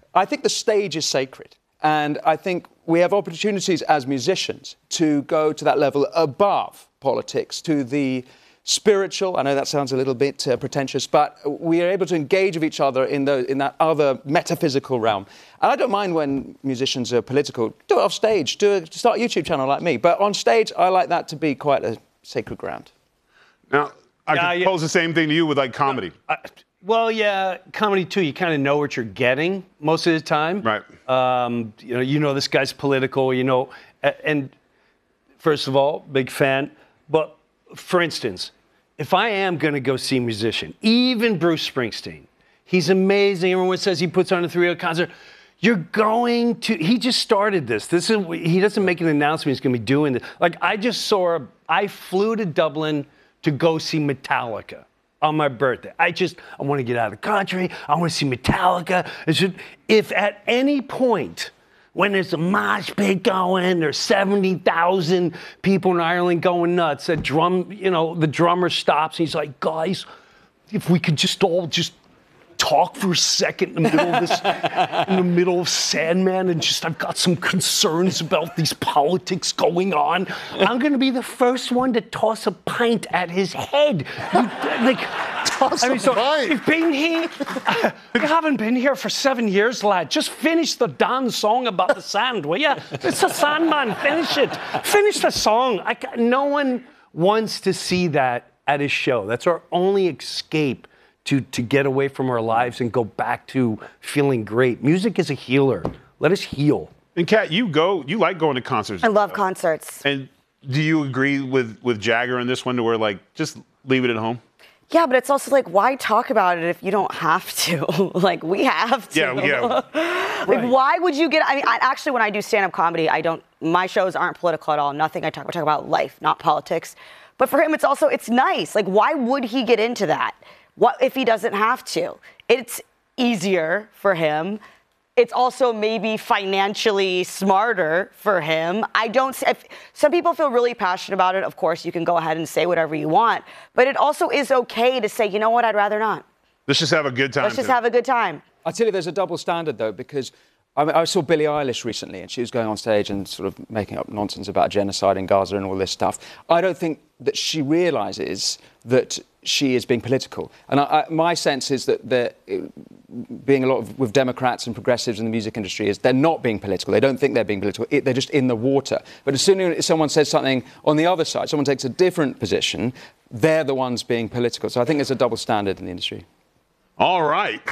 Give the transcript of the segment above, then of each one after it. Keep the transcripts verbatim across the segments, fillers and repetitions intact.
I think the stage is sacred. And I think we have opportunities as musicians to go to that level above politics, to the spiritual. I know that sounds a little bit uh, pretentious, but we are able to engage with each other in, the, in that other metaphysical realm. And I don't mind when musicians are political. Do it off stage. Do a, start a YouTube channel like me. But on stage, I like that to be quite a sacred ground. Now, I Yeah, could yeah. pose the same thing to you with, like, comedy. I, well, yeah, comedy too. You kind of know what you're getting most of the time. Right. Um, you know, you know this guy's political. You know, a- and first of all, big fan. But for instance, if I am going to go see a musician, even Bruce Springsteen, he's amazing. Everyone says he puts on a three-hour concert. You're going to. He just started this. This is. He doesn't make an announcement. He's going to be doing this. Like I just saw. I flew to Dublin to go see Metallica on my birthday. I just, I want to get out of the country. I want to see Metallica. It should, if at any point when there's a mosh pit going, there's seventy thousand people in Ireland going nuts, that drum, you know, the drummer stops and he's like, guys, if we could just all just talk for a second in the middle of this, in the middle of Sandman, and just I've got some concerns about these politics going on. I'm going to be the first one to toss a pint at his head. You, like, Toss I mean, a so pint. you've been here. You haven't been here for seven years, lad. Just finish the damn song about the sand, will you? It's the Sandman. Finish it. Finish the song. I, ca- no one wants to see that at his show. That's our only escape. To, to get away from our lives and go back to feeling great. Music is a healer. Let us heal. And Kat, you go, you like going to concerts. I love concerts. And do you agree with, with Jagger on this one to where, like, just leave it at home? Yeah, but it's also like, why talk about it if you don't have to? Like, we have to. Yeah, yeah. Like, Right. why would you get, I mean, I, actually, when I do stand-up comedy, I don't, my shows aren't political at all. Nothing I talk about, I talk about life, not politics. But for him, it's also, it's nice. Like, why would he get into that? What if he doesn't have to? It's easier for him. It's also maybe financially smarter for him. I don't, if some people feel really passionate about it, of course, you can go ahead and say whatever you want. But it also is okay to say, you know what, I'd rather not. Let's just have a good time. Let's just today. have a good time. I tell you, there's a double standard, though, because I, mean, I saw Billie Eilish recently, and she was going on stage and sort of making up nonsense about genocide in Gaza and all this stuff. I don't think that she realises that she is being political. And I, I, my sense is that they're, being a lot of, with Democrats and progressives in the music industry is they're not being political. They don't think they're being political. It, they're just in the water. But as soon as someone says something on the other side, someone takes a different position, they're the ones being political. So I think there's a double standard in the industry. All right.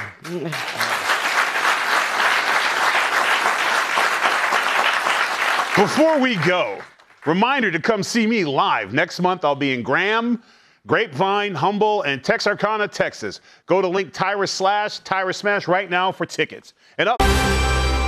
Before we go, reminder to come see me live. Next month, I'll be in Graham, Grapevine, Humble, and Texarkana, Texas. Go to link Tyra slash Tyra Smash right now for tickets. And up.